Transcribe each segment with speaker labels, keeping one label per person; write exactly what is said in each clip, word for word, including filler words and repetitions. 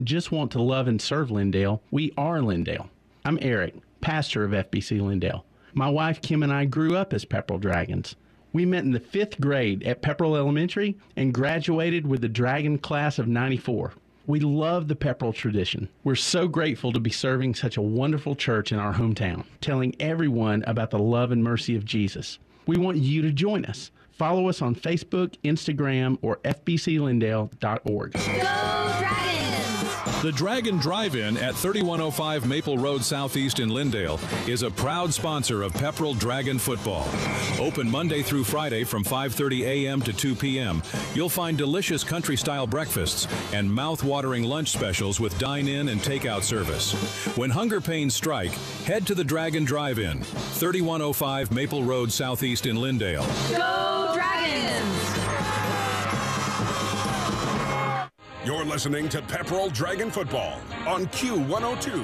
Speaker 1: just want to love and serve Lindale, we are Lindale. I'm Eric, pastor of F B C Lindale. My wife Kim and I grew up as Pepperell Dragons. We met in the fifth grade at Pepperell Elementary and graduated with the Dragon class of ninety-four. We love the Pepperell tradition. We're so grateful to be serving such a wonderful church in our hometown, telling everyone about the love and mercy of Jesus. We want you to join us. Follow us on Facebook, Instagram, or f b c lindale dot org.
Speaker 2: Go Dragons!
Speaker 3: The Dragon Drive-In at thirty-one oh five Maple Road Southeast in Lindale is a proud sponsor of Pepperell Dragon football. Open Monday through Friday from five thirty a m to two p m You'll find delicious country-style breakfasts and mouth-watering lunch specials with dine-in and takeout service. When hunger pains strike, head to the Dragon Drive-In, thirty-one oh five Maple Road Southeast in Lindale.
Speaker 2: Go Dragons!
Speaker 4: You're listening to Pepperell Dragon Football on Q one oh two.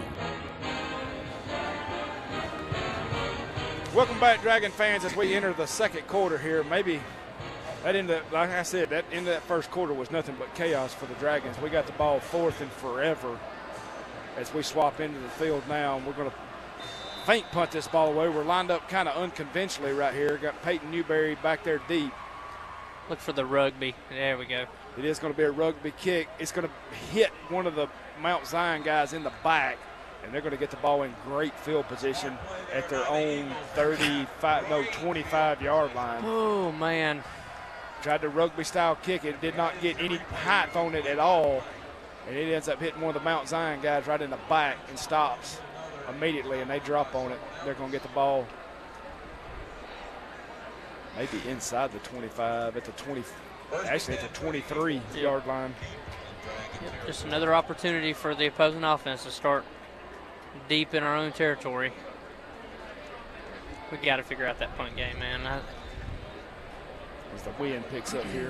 Speaker 5: Welcome back, Dragon fans, as we enter the second quarter here. Maybe that end of, like I said, that end of that first quarter was nothing but chaos for the Dragons. We got the ball fourth and forever as we swap into the field now, and we're going to feint punt this ball away. We're lined up kind of unconventionally right here. Got Peyton Newberry back there deep.
Speaker 6: Look for the rugby. There we go.
Speaker 5: It is going to be a rugby kick. It's going to hit one of the Mount Zion guys in the back, and they're going to get the ball in great field position at their own thirty-five, no, twenty-five-yard line.
Speaker 6: Oh, man.
Speaker 5: Tried to rugby-style kick it. Did not get any height on it at all, and it ends up hitting one of the Mount Zion guys right in the back and stops immediately, and they drop on it. They're going to get the ball maybe inside the twenty-five, at the twenty, actually at the twenty-three-yard line.
Speaker 6: Yep, just another opportunity for the opposing offense to start deep in our own territory. We got to figure out that punt game, man. I,
Speaker 5: As the wind picks up here,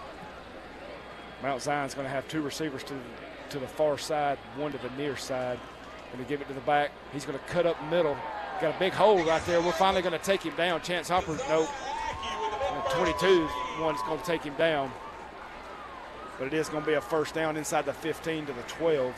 Speaker 5: Mount Zion's going to have two receivers to to the far side, one to the near side. Going to give it to the back. He's going to cut up middle. Got a big hole right there. We're finally going to take him down. Chance Hopper, nope. twenty-two one's going to take him down. But it is going to be a first down inside the fifteen to the twelve.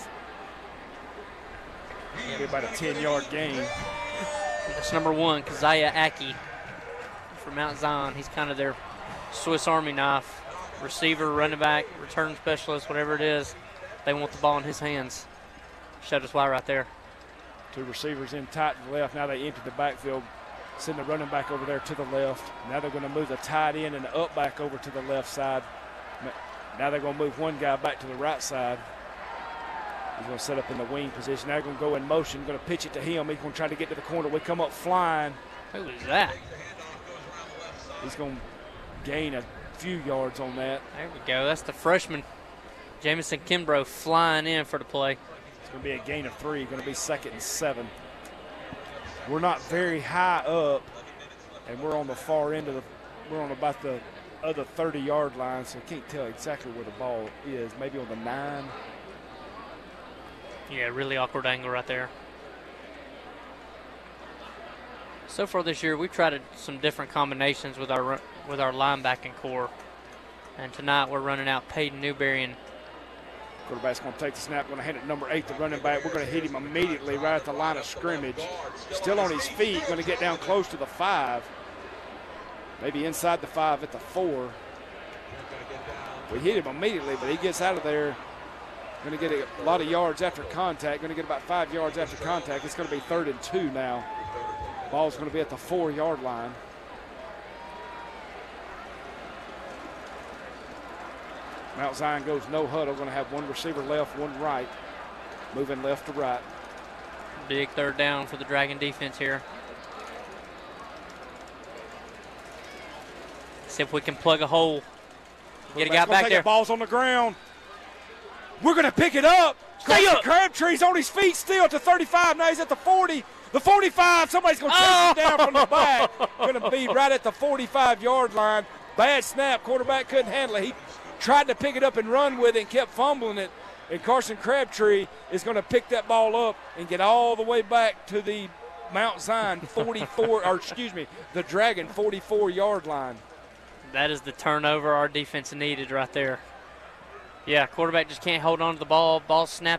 Speaker 5: It'll be about a ten-yard gain.
Speaker 6: That's number one, Keziah Aki for Mount Zion. He's kind of their Swiss Army knife. Receiver, running back, return specialist, whatever it is. They want the ball in his hands. Showed us why right there.
Speaker 5: Two receivers in tight to the left. Now they empty the backfield. Send the running back over there to the left. Now they're going to move the tight end and the up back over to the left side. Now they're going to move one guy back to the right side. He's going to set up in the wing position. Now they're going to go in motion, going to pitch it to him. He's going to try to get to the corner. We come up flying.
Speaker 6: Who is that?
Speaker 5: He's going to gain a few yards on that.
Speaker 6: There we go. That's the freshman, Jamison Kimbrough, flying in for the play.
Speaker 5: It's going to be a gain of three. Going to be second and seven. We're not very high up, and we're on the far end of the – we're on about the other thirty-yard line, so I can't tell exactly where the ball is. Maybe on the nine.
Speaker 6: Yeah, really awkward angle right there. So far this year, we've tried some different combinations with our with our linebacking core, and tonight we're running out Peyton Newberry and
Speaker 5: quarterback's going to take the snap, going to hand it to number eight, the running back. We're going to hit him immediately right at the line of scrimmage. Still on his feet, going to get down close to the five. Maybe inside the five at the four. We hit him immediately, but he gets out of there. Going to get a lot of yards after contact. Going to get about five yards after contact. It's going to be third and two now. Ball's going to be at the four-yard line. Mount Zion goes no huddle. Going to have one receiver left, one right. Moving left to right.
Speaker 6: Big third down for the Dragon defense here. See if we can plug a hole. Get a guy back there.
Speaker 5: Ball's on the ground. We're going to pick it up. Crabtree's on his feet still at the thirty-five. Now he's at the forty. The forty-five. Somebody's going to chase
Speaker 6: oh.
Speaker 5: him down from the back. Going to be right at the forty-five-yard line. Bad snap. Quarterback couldn't handle it. He tried to pick it up and run with it and kept fumbling it. And Carson Crabtree is going to pick that ball up and get all the way back to the Mount Zion forty-four, or excuse me, the Dragon forty-four-yard line.
Speaker 6: That is the turnover our defense needed right there. Yeah, quarterback just can't hold on to the ball. Ball snapped